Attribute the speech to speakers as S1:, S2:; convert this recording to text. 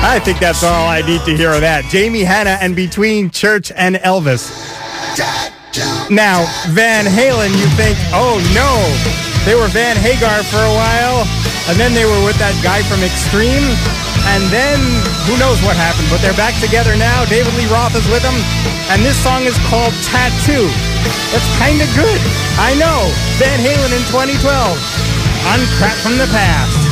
S1: I think that's all I need to hear of that. Jamie Hanna and Between Church and Elvis. Now, Van Halen, you think, oh no, they were Van Hagar for a while, and then they were with that guy from Extreme, and then who knows what happened, but they're back together now. David Lee Roth is with them, and this song is called Tattoo. That's kind of good. I know. Van Halen in 2012 on Crap from the Past.